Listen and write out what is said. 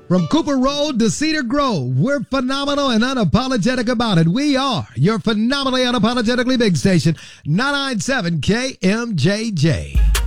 From Cooper Road to Cedar Grove, we're phenomenal and unapologetic about it. We are your phenomenally unapologetically big station, 997 KMJJ.